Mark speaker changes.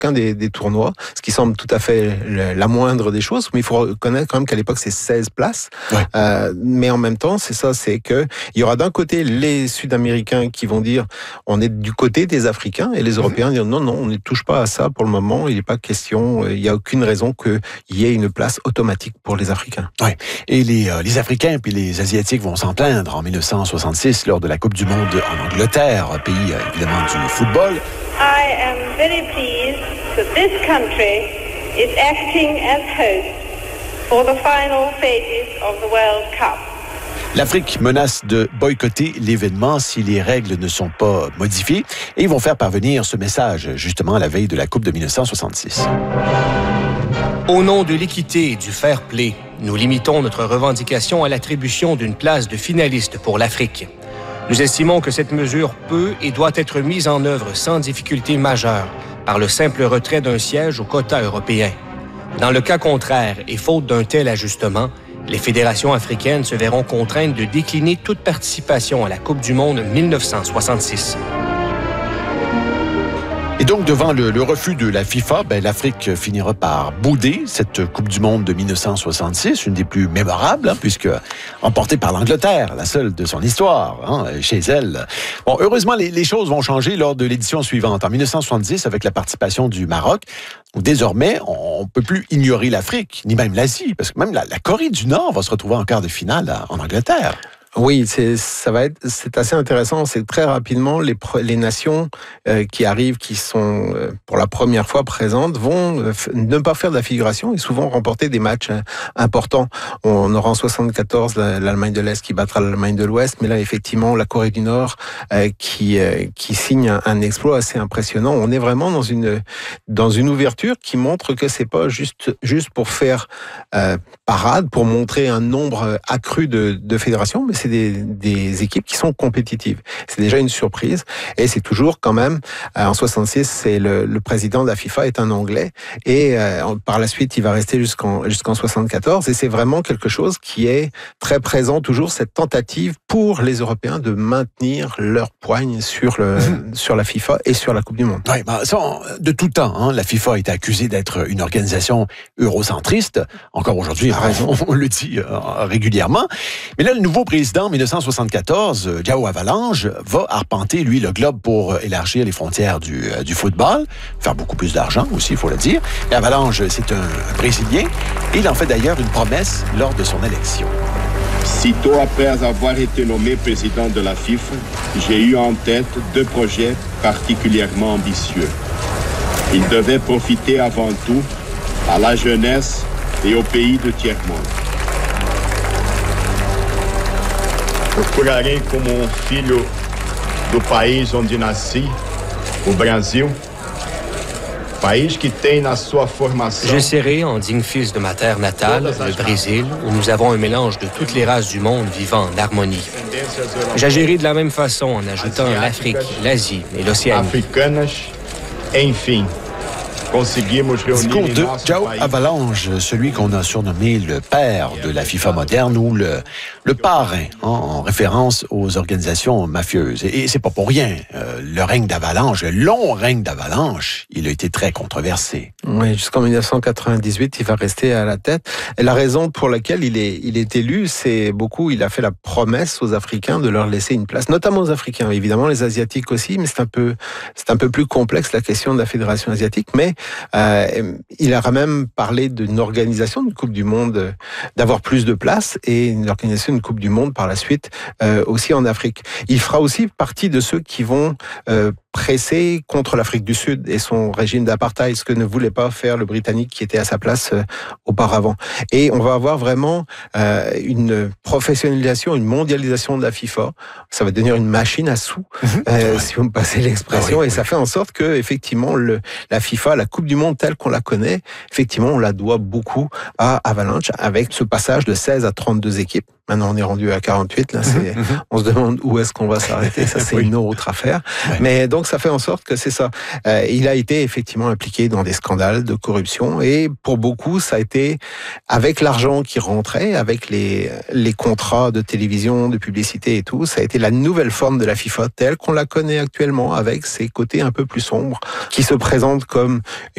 Speaker 1: aucun des tournois, ce qui semble tout à fait la moindre des choses, mais il faut reconnaître quand même qu'à l'époque, c'est 16 places. Ouais. Mais en même temps, c'est ça, c'est que il y aura d'un côté les Sud-Américains qui vont dire on est du côté des Africains, et les Européens dire non, on ne touche pas à ça pour le moment, il n'est pas question, il n'y a aucune raison qu'il y ait une place automatique pour les Africains.
Speaker 2: Ouais. Et les Africains puis les Asiatiques vont s'en plaindre en 1966 lors de la Coupe du Monde en Angleterre, pays évidemment du football.
Speaker 3: I am very pleased that this country is acting as host for the final phases of the World Cup.
Speaker 2: L'Afrique menace de boycotter l'événement si les règles ne sont pas modifiées, et ils vont faire parvenir ce message justement à la veille de la Coupe de 1966.
Speaker 4: Au nom de l'équité et du fair play, nous limitons notre revendication à l'attribution d'une place de finaliste pour l'Afrique. Nous estimons que cette mesure peut et doit être mise en œuvre sans difficulté majeure par le simple retrait d'un siège au quota européen. Dans le cas contraire, et faute d'un tel ajustement, les fédérations africaines se verront contraintes de décliner toute participation à la Coupe du Monde 1966.
Speaker 2: Et donc, devant le refus de la FIFA, l'Afrique finira par bouder cette Coupe du Monde de 1966, une des plus mémorables, puisque emportée par l'Angleterre, la seule de son histoire, chez elle. Bon, heureusement, les choses vont changer lors de l'édition suivante, en 1970, avec la participation du Maroc. Désormais, on ne peut plus ignorer l'Afrique, ni même l'Asie, parce que même la Corée du Nord va se retrouver en quart de finale en Angleterre.
Speaker 1: Oui, c'est assez intéressant. C'est très rapidement les nations qui arrivent, qui sont pour la première fois présentes, vont ne pas faire de la figuration et souvent remporter des matchs importants. On aura en 74 l'Allemagne de l'Est qui battra l'Allemagne de l'Ouest, mais là effectivement la Corée du Nord qui signe un exploit assez impressionnant. On est vraiment dans une ouverture qui montre que c'est pas juste pour faire parade, pour montrer un nombre accru de fédérations, mais c'est des équipes qui sont compétitives. C'est déjà une surprise. Et c'est toujours quand même, en 66, c'est le président de la FIFA est un Anglais. Et par la suite, il va rester jusqu'en 74. Et c'est vraiment quelque chose qui est très présent, toujours cette tentative pour les Européens de maintenir leur poigne sur la FIFA et sur la Coupe du Monde.
Speaker 2: Oui, ça, de tout temps, la FIFA a été accusée d'être une organisation eurocentriste. Encore aujourd'hui, on le dit régulièrement. Mais là, le nouveau président, en 1974, João Havelange, va arpenter, lui, le globe pour élargir les frontières du football, faire beaucoup plus d'argent aussi, il faut le dire. Et Havelange, c'est un Brésilien, et il en fait d'ailleurs une promesse lors de son élection.
Speaker 5: Sitôt après avoir été nommé président de la FIFA, j'ai eu en tête 2 projets particulièrement ambitieux. Ils devaient profiter avant tout à la jeunesse e ao pays do tiers-monde. Procurarei como filho do país onde nasci, o Brasil, país que tem na sua formação.
Speaker 4: J'essaierai, en digne fils de ma terre natale, le Brésil, où nous avons un mélange de toutes les races du monde vivant en harmonie. J'agirai de la même façon en ajoutant l'Afrique, l'Asie et l'Océanie.
Speaker 5: Africanas, enfim.
Speaker 2: Discours de João Havelange, celui qu'on a surnommé le père de la FIFA moderne ou le parrain, en référence aux organisations mafieuses. Et c'est pas pour rien. Le règne d'Havelange, le long règne d'Havelange, il a été très controversé.
Speaker 1: Oui, jusqu'en 1998, il va rester à la tête. Et la raison pour laquelle il est élu, c'est il a fait la promesse aux Africains de leur laisser une place, notamment aux Africains, évidemment les Asiatiques aussi, mais c'est un peu plus complexe la question de la Fédération asiatique, mais il a quand même parlé d'une organisation de Coupe du Monde, d'avoir plus de place et une organisation de Coupe du Monde par la suite aussi en Afrique. Il fera aussi partie de ceux qui vont pressé contre l'Afrique du Sud et son régime d'apartheid, ce que ne voulait pas faire le Britannique qui était à sa place auparavant. Et on va avoir vraiment une professionnalisation, une mondialisation de la FIFA. Ça va devenir une machine à sous, si vous me passez l'expression, et ça fait en sorte que effectivement la FIFA, la Coupe du Monde telle qu'on la connaît, effectivement on la doit beaucoup à Havelange avec ce passage de 16 à 32 équipes. Maintenant, on est rendu à 48. Là, on se demande où est-ce qu'on va s'arrêter. Ça, c'est une autre affaire. Ouais. Mais donc, ça fait en sorte que c'est ça. Il a été effectivement impliqué dans des scandales de corruption. Et pour beaucoup, ça a été avec l'argent qui rentrait, avec les contrats de télévision, de publicité et tout, ça a été la nouvelle forme de la FIFA telle qu'on la connaît actuellement, avec ses côtés un peu plus sombres, qui se présentent comme